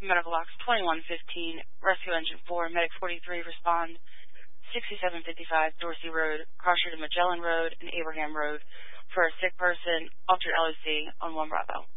Medical Box 2115, Rescue Engine 4, Medic 43, respond 6755 Dorsey Road, Crosser to Magellan Road, and Abraham Road for a sick person, altered LOC on 1 Bravo.